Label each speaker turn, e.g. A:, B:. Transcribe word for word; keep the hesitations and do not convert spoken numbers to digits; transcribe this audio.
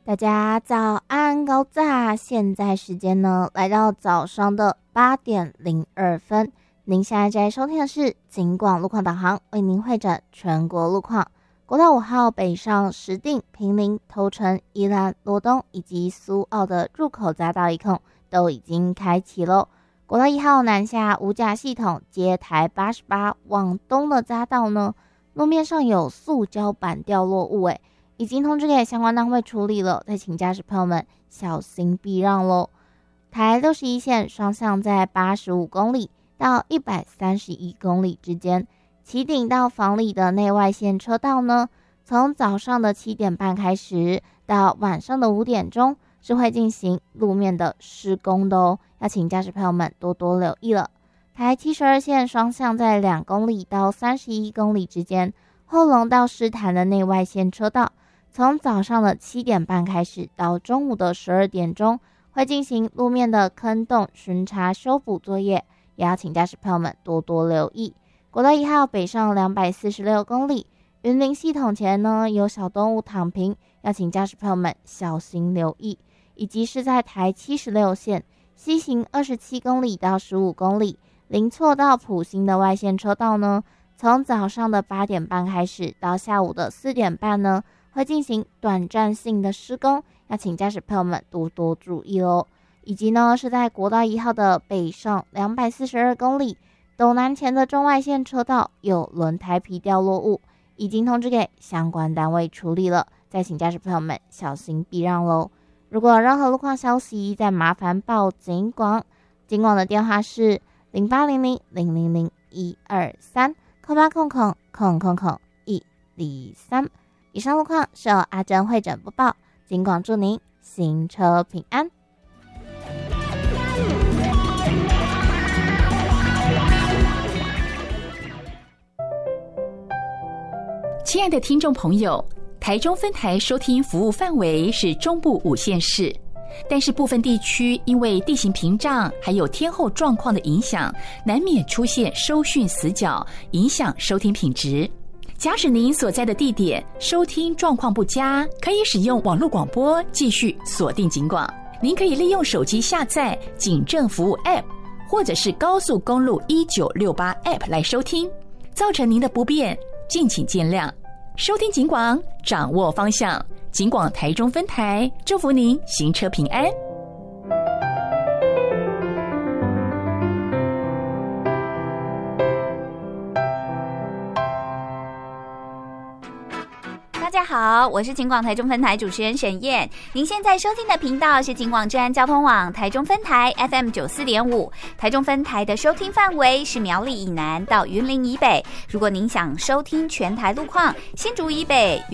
A: 大家早安高炸，现在时间呢来到早上的八点零二分，您现在在收听的是警广路况导航，为您会诊全国路况。国道五号北上石碇、坪林、头城、宜兰、罗东以及苏澳的入口匝道一控都已经开启咯。国道一号南下五甲系统接台八十八往东的匝道呢，路面上有塑胶板掉落物诶，已经通知给相关单位处理了，再请驾驶朋友们小心避让咯。台六十一线双向在八十五公里到一百三十一公里之间，旗顶到房里的内外线车道呢，从早上的七点半开始到晚上的五点钟是会进行路面的施工的哦，要请驾驶朋友们多多留意了。台七十二线双向在两公里到三十一公里之间，后龙到狮潭的内外线车道从早上的七点半开始到中午的十二点钟会进行路面的坑洞巡查修补作业，也要请驾驶朋友们多多留意。国道一号北上两百四十六公里，云林系统前呢有小动物躺平，要请驾驶朋友们小心留意。以及是在台七十六线西行二十七公里到十五公里，林错到埔心的外线车道呢，从早上的八点半开始到下午的四点半呢，会进行短暂性的施工，要请驾驶朋友们多多注意咯。以及呢是在国道一号的北上两百四十二公里，斗南前的中外线车道有轮胎皮掉落物，已经通知给相关单位处理了，再请驾驶朋友们小心避让咯。如果有任何路况消息，再麻烦报警广，警广的电话是零八零零零零零一二三空八空空空空空一零三。以上路况是由阿珍会诊播报，警广祝您行车平安。
B: 亲爱的听众朋友，台中分台收听服务范围是中部五县市，但是部分地区因为地形屏障还有天候状况的影响，难免出现收讯死角，影响收听品质。假使您所在的地点收听状况不佳，可以使用网络广播继续锁定警广。您可以利用手机下载警政服务 App 或者是高速公路一九六八 App 来收听，造成您的不便敬请见谅。收听警广，掌握方向，警广台中分台祝福您行车平安。
C: 大家好，我是警广台中分台主持人沈燕。您现在收听的频道是警广治安交通网台中分台 F M 九十四点五， 台中分台的收听范围是苗栗以南到云林以北。如果您想收听全台路况，新竹以北